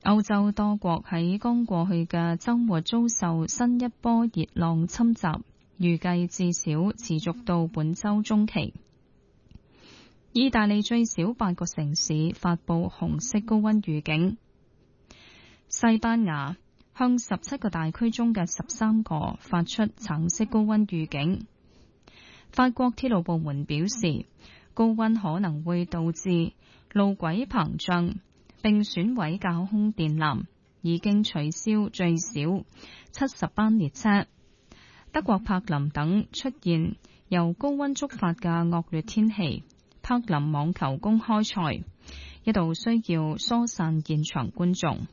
歐洲多國喺剛過去嘅週末遭受新一波熱浪侵襲，預計至少持續到本週中期。意大利最少8個城市發布紅色高溫預警，西班牙向17個大區中嘅13個發出橙色高溫預警。法國鐵路部門表示，高溫可能會導致路軌膨脹，並損毀架空電纜，已經取消最少70班列車。德國柏林等出現由高溫觸發嘅惡劣天氣，柏林網球公開賽一度需要疏散現場觀眾。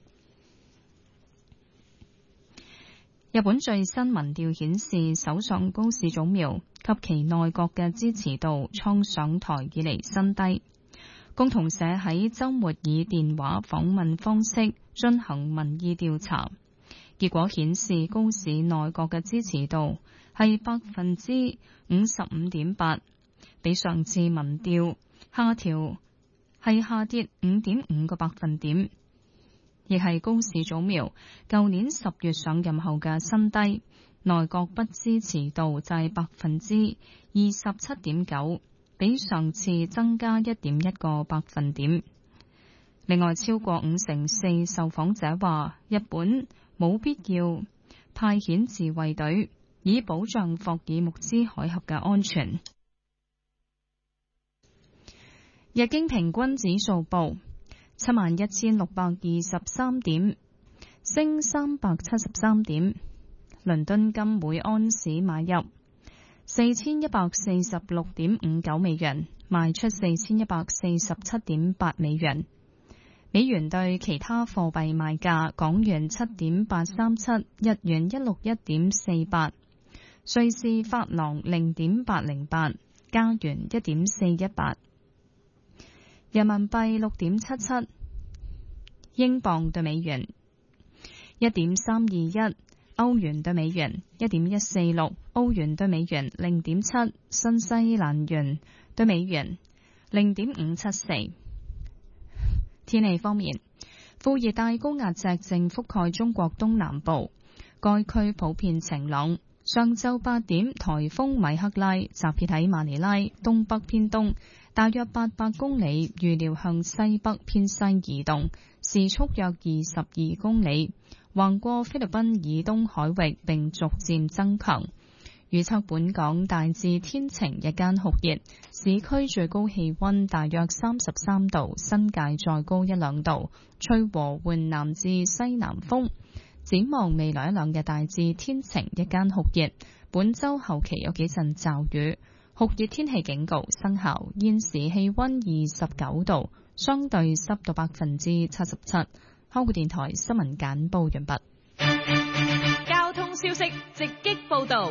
日本最新民調顯示，首相高市早苗及其內閣嘅支持度創上台以嚟新低。共同社喺週末以電話訪問方式進行民意調查，結果顯示高市內閣嘅支持度係55.8%，比上次民調下跌5.5個百分點，亦係高市早苗舊年10月上任後嘅新低。內閣不支持度就係27.9%，比上次增加1.1個百分點。另外，超過54%受訪者話，日本冇必要派遣自衛隊，以保障霍爾木茲海峽嘅安全。日經平均指數報71,623點，升373點。倫敦金每安士買入4146.59美元，賣出4147.8美元。美元對其他貨幣賣價：港元7.837，日元161.48，瑞士法郎0.808，加元1.418，人民幣6.77，英鎊對美元1.321。歐元對美元1.146，澳元對美元0.7，新西蘭元對美元0.574。天氣方面，副熱帶高壓脊正覆蓋中國東南部，該區普遍晴朗。上晝8點，颱風米克拉集結喺馬尼拉東北偏東，大約800公里，預料向西北偏西移動，時速約22公里。橫過菲律賓以東海域並逐漸增強。預測本港大致天晴，日間酷熱，市區最高氣溫大約33度，新界再高1-2度，吹和緩南至西南風。展望未來1-2日大致天晴，日間酷熱，本週後期有幾陣驟雨，酷熱天氣警告生效。現時氣溫29度，相對濕度77%。香港電台新聞簡報完畢。 交通消息直擊報道。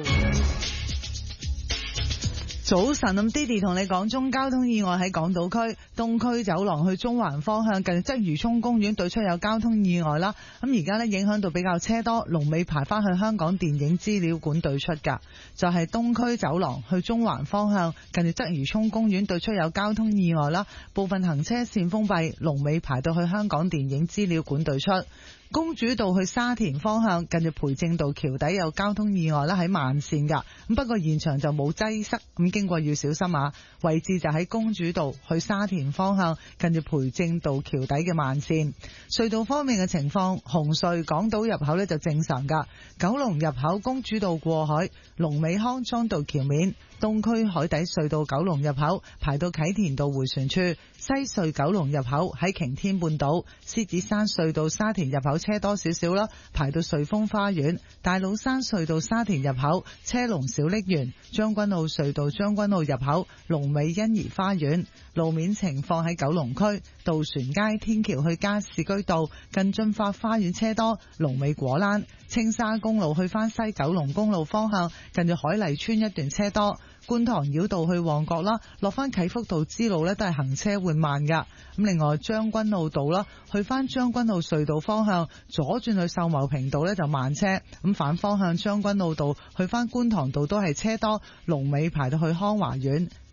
早晨，咁 Didi 同你講中交通意外喺港島區東區走廊去中環方向，近鰂魚涌公園對出有交通意外啦。咁而家呢影響到比較車多，龍尾排翻去香港電影資料館對出噶，就係東區走廊去中環方向，近住鰂魚涌公園對出有交通意外啦，部分行車線封閉，龍尾排到去香港電影資料館對出。公主道去沙田方向，近住培正道橋底有交通意外啦，喺慢線噶，咁不過現場就冇擠塞，咁經過要小心啊。位置就喺公主道去沙田方向，近住培正道橋底嘅慢線。隧道方面嘅情況，紅隧港島入口呢就正常噶，九龍入口公主道過海，龍尾康莊道橋面。東區海底隧道九龍入口排到啟田道迴旋處，西隧九龍入口喺擎天半島，獅子山隧道沙田入口車多少少啦，排到瑞豐花園。大老山隧道沙田入口車龍小瀝源，將軍澳隧道將軍澳入口龍尾欣怡花園。路面情況喺九龍區渡船街天橋去加士居道近駿發花園車多，龍尾果欄。青沙公路去返西九龍公路方向，近住海麗村一段車多。觀塘繞道去旺角啦，落翻啟福道支路呢都係行車緩慢噶。咁另外將軍澳道啦，去翻將軍澳隧道方向左轉去秀茂坪道呢就慢車，咁反方向將軍澳道去翻觀塘道都係車多，龍尾排到去康華苑。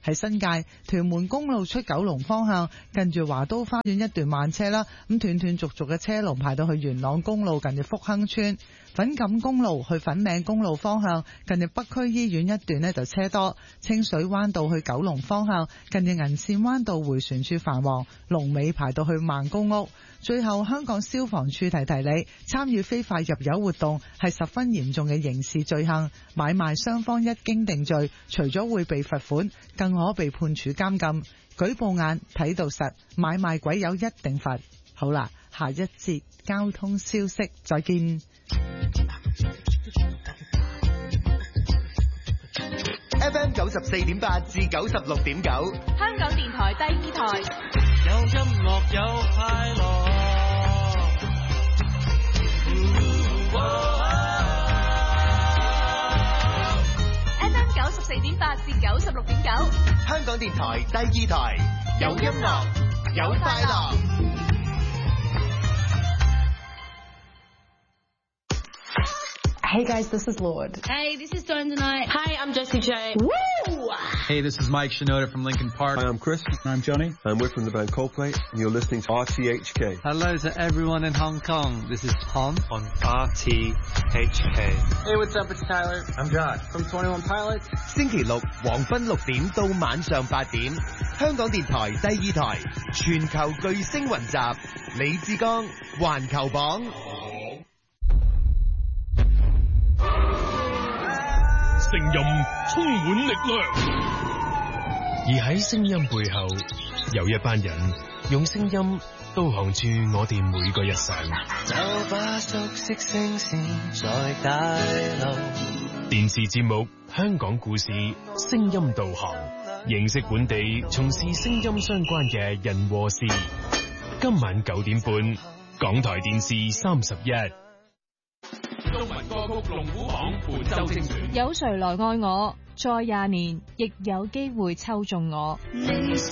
喺新界屯門公路出九龍方向，近住華都花園一段慢車啦，咁斷斷續續嘅車龍排到去元朗公路近住福亨村。粉錦公路去粉嶺公路方向，近住北區醫院一段呢就車多。清水灣道去九龍方向，近住銀線灣道迴旋處繁忙，龍尾排到去孟公屋。最後，香港消防處提提你，參與非法入油活動係十分嚴重嘅刑事罪行，買賣雙方一經定罪，除咗會被罰款，更可被判處監禁。舉報眼睇到實，買賣鬼友一定罰。好啦，下一節交通消息，再見。 FM 94.8至96.9， 香港電台第二台， 有音樂有快樂。 FM 94.8至96.9， 香港電台第二台，有音樂有快樂。 Hey guys, this is Lord. Hey, this is Dawn tonight. Hi, I'm Jessie J. Woo! Hey, this is Mike Shinoda from Linkin Park. Hi, I'm Chris. I'm Johnny. And we're from the band Coldplay, and you're listening to RTHK. Hello to everyone in Hong Kong. This is Tom on RTHK. Hey, what's up? It's Tyler. I'm Josh from 21 Pilots. 星期六黃昏6點到晚上8點，香港電台第二台，全球巨星雲集，李志剛，環球榜。 聲音充滿力量，而喺聲音背後，有一班人用聲音導航住我哋每個日常。 就把熟悉聲線再帶路。 電視節目《香港故事》聲音導航，認識本地從事聲音相關嘅人和事。今晚9點半，港台電視31。 中文歌曲龍虎榜本周精選，有誰來愛我？再20年，亦有機會抽中我。